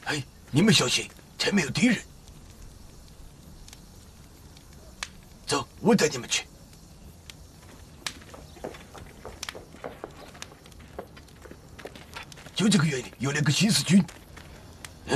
哎，你们小心，前面有敌人。走，我带你们去。就这个园里有2个新四军，